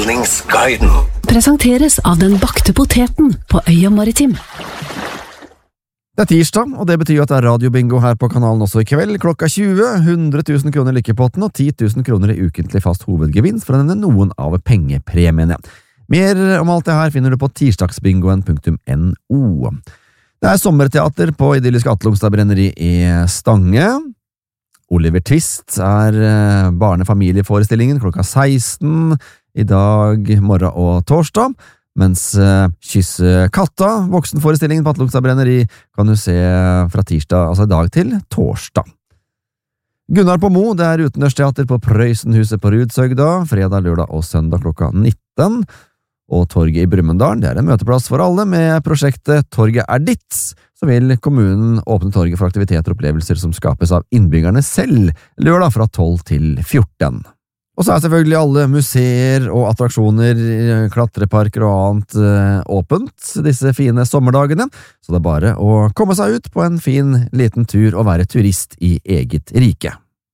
Underholdningsguiden. Presenteres av den bakte poteten på Øya Maritim. Det tirsdag, og det betyr at det radiobingo her på kanalen også i kveld, klokka 20, 100 000 kroner lykkepotten og 10 000 kroner i ukentlig fast hovedgevinst for å nevne noen av pengepremiene. Mer om alt det her finner du på tirsdagsbingoen.no. Det sommerteater på idylliske Atlungstad brenneri i Stange. Oliver Twist barnefamilieforestillingen klokka 16 i dag, morgen og torsdag. Mens Kysse katta, voksenforestillingen på Atlungstad brenneri, kan du se fra tirsdag, altså i dag til torsdag. Gunnar på Mo, det utendørsteater på Prøysenhuset på Rudsøgda, fredag, lørdag og søndag klokka 19. Og Torget i Brumunddal, det en møteplass for alle med prosjektet Torget ditt, så vil kommunen åpne torget for aktiviteter og opplevelser som skapes av innbyggerne selv, lørdag fra 12 til 14. Og så selvfølgelig alle museer og attraksjoner, klatreparker og annet åpent disse fine sommerdagene, så det bare å komme seg ut på en fin liten tur og være turist i eget rike.